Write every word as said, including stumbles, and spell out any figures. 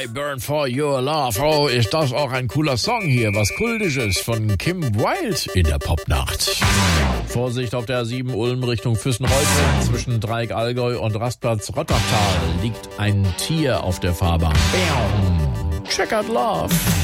I Burn for Your Love. Oh, ist das auch ein cooler Song hier. Was Kultisches von Kim Wilde in der Popnacht. Vorsicht auf der A sieben Ulm Richtung Füssen-Reutte. Zwischen Dreieck Allgäu und Rastplatz Rottertal liegt ein Tier auf der Fahrbahn. Bam. Checkered Love.